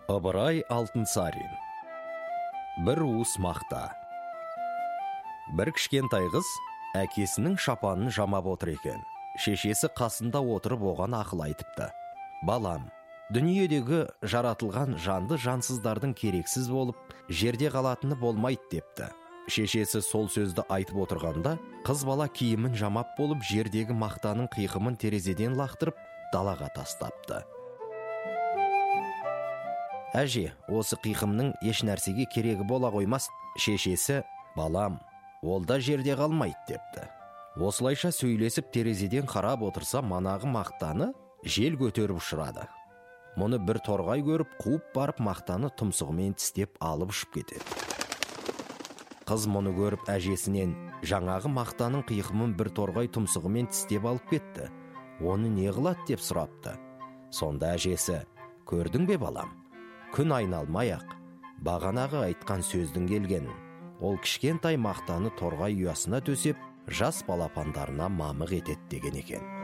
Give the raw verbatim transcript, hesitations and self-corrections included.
Ыбырай Алтынсарин. Бір уыс мақта. Бір кішкентай қыз әкесінің шапанын жамап отыр екен. Шешесі қасында отырып оған ақыл айтыпты. Балам, дүниедегі жаратылған жанды жансыздардың керексіз болып, жерде қалатыны болмайды депті. Шешесі сол сөзді айтып отырғанда, қыз бала киімін жамап болып, жердегі мақтаның қиқымын терезеден лақтырып, далаға тастапты. Әже, осы қиқымның еш нәрсеге керегі бола қоймас. Шешесі, балам, ол да жерде қалмайды депті. Осылайша сөйлесіп терезеден қарап отырса, манағы мақтаны жел көтеріп ұшырады. Мұны бір торғай көріп, қуып барып мақтаны тұмсығымен тістеп алып ұшып кетеді. Қыз мұны көріп әжесінен жаңағы мақтаның қиқымын бір торғай тұмсығымен тістеп алып кетті. Оны не қылады деп сұрапты. Сонда әжесі, көрдің бе балам? Күн айналмай-ақ бағанағы айтқан сөздің келгенін. Ол кішкентай мақтаны торғай ұясына төсеп, жас балапандарына мамық етеді деген екен.